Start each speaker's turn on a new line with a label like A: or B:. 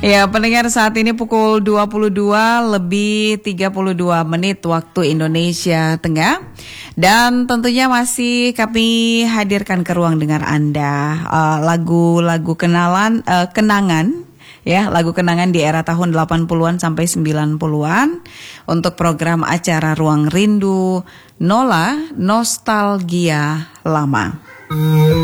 A: Ya, pendengar, saat ini pukul 22:32 waktu Indonesia Tengah. Dan tentunya masih kami hadirkan ke ruang dengar Anda lagu-lagu kenangan, ya, lagu kenangan di era tahun 80-an sampai 90-an untuk program acara Ruang Rindu Nola Nostalgia Lama.